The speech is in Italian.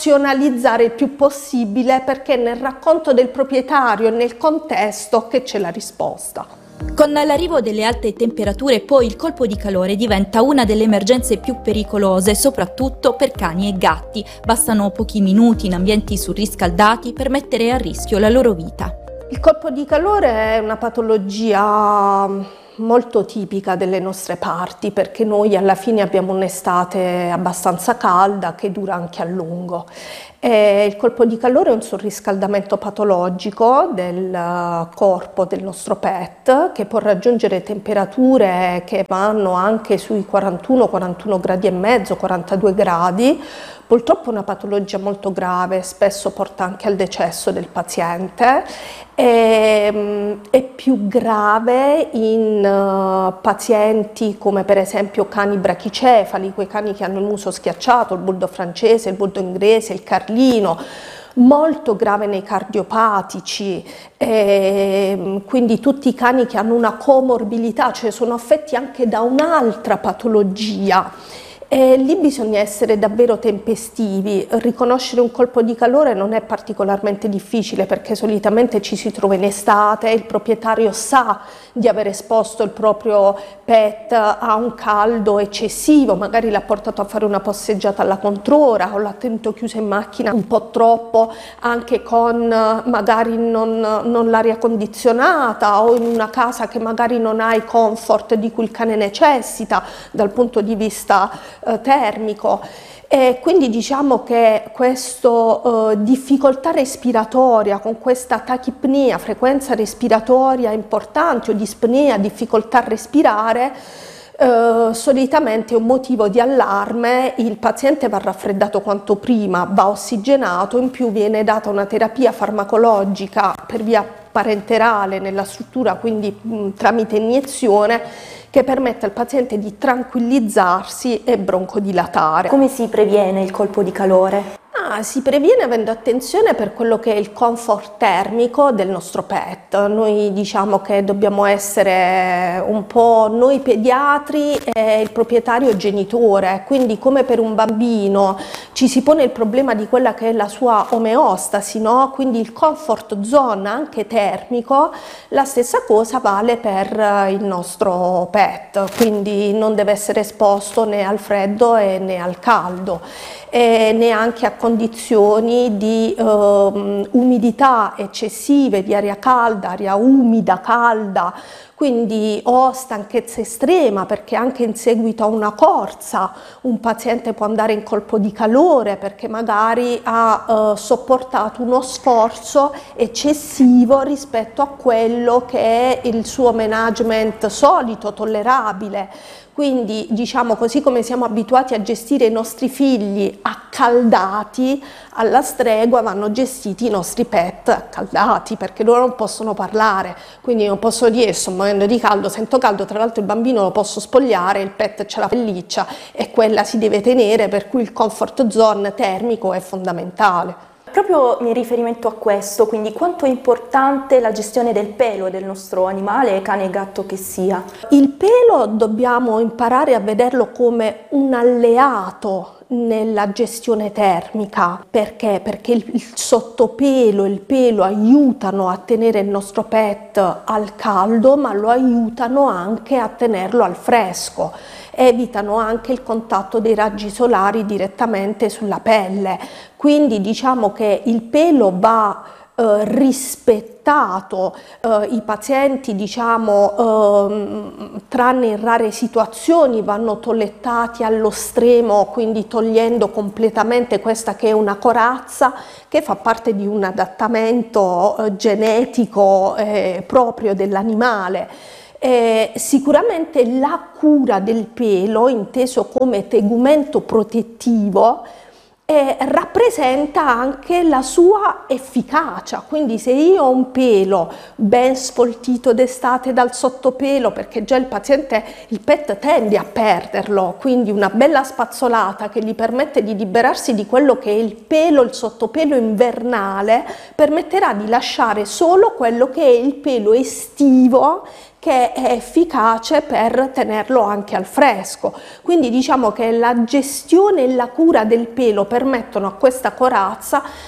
razionalizzare il più possibile, perché nel racconto del proprietario e nel contesto che c'è la risposta. Con l'arrivo delle alte temperature poi il colpo di calore diventa una delle emergenze più pericolose, soprattutto per cani e gatti. Bastano pochi minuti in ambienti surriscaldati per mettere a rischio la loro vita. Il colpo di calore è una patologia molto tipica delle nostre parti, perché noi alla fine abbiamo un'estate abbastanza calda che dura anche a lungo. Il colpo di calore è un surriscaldamento patologico del corpo del nostro pet, che può raggiungere temperature che vanno anche sui 41 gradi e mezzo, 42 gradi. Purtroppo è una patologia molto grave, spesso porta anche al decesso del paziente. È più grave in pazienti come per esempio cani brachicefali, quei cani che hanno il muso schiacciato, il bulldog francese, il bulldog inglese, il carlino. Molto grave nei cardiopatici, quindi tutti i cani che hanno una comorbilità, cioè sono affetti anche da un'altra patologia. Lì bisogna essere davvero tempestivi. Riconoscere un colpo di calore non è particolarmente difficile, perché solitamente ci si trova in estate, il proprietario sa di aver esposto il proprio pet a un caldo eccessivo, magari l'ha portato a fare una passeggiata alla controra o l'ha tenuto chiuso in macchina un po' troppo, anche con magari non l'aria condizionata, o in una casa che magari non ha i comfort di cui il cane necessita dal punto di vista termico. E quindi diciamo che questa difficoltà respiratoria, con questa tachipnea, frequenza respiratoria importante, o dispnea, difficoltà a respirare, solitamente è un motivo di allarme. Il paziente va raffreddato quanto prima, va ossigenato, in più viene data una terapia farmacologica per via parenterale nella struttura, quindi tramite iniezione, che permette al paziente di tranquillizzarsi e broncodilatare. Come si previene il colpo di calore? Si previene avendo attenzione per quello che è il comfort termico del nostro pet. Noi diciamo che dobbiamo essere un po' noi pediatri e il proprietario genitore, quindi come per un bambino ci si pone il problema di quella che è la sua omeostasi, no? Quindi il comfort zone anche termico, la stessa cosa vale per il nostro pet, quindi non deve essere esposto né al freddo né al caldo, e neanche a condizioni di umidità eccessive, di aria calda, aria umida, calda, quindi o stanchezza estrema, perché anche in seguito a una corsa un paziente può andare in colpo di calore perché magari ha sopportato uno sforzo eccessivo rispetto a quello che è il suo management solito, tollerabile. Quindi diciamo, così come siamo abituati a gestire i nostri figli accaldati, alla stregua vanno gestiti i nostri pet accaldati, perché loro non possono parlare, quindi non posso dire sto morendo di caldo, sento caldo, tra l'altro il bambino lo posso spogliare, il pet c'ha la pelliccia e quella si deve tenere, per cui il comfort zone termico è fondamentale. Proprio in riferimento a questo, quindi quanto è importante la gestione del pelo del nostro animale, cane e gatto che sia? Il pelo dobbiamo imparare a vederlo come un alleato nella gestione termica. Perché? Perché il sottopelo e il pelo aiutano a tenere il nostro pet al caldo, ma lo aiutano anche a tenerlo al fresco. Evitano anche il contatto dei raggi solari direttamente sulla pelle, quindi diciamo che il pelo va rispettato. I pazienti, diciamo, tranne in rare situazioni, vanno tolettati allo stremo, quindi togliendo completamente questa che è una corazza che fa parte di un adattamento genetico proprio dell'animale. Sicuramente la cura del pelo, inteso come tegumento protettivo, rappresenta anche la sua efficacia. Quindi se io ho un pelo ben sfoltito d'estate dal sottopelo, perché già il pet tende a perderlo, quindi una bella spazzolata che gli permette di liberarsi di quello che è il pelo, il sottopelo invernale, permetterà di lasciare solo quello che è il pelo estivo, che è efficace per tenerlo anche al fresco. Quindi diciamo che la gestione e la cura del pelo permettono a questa corazza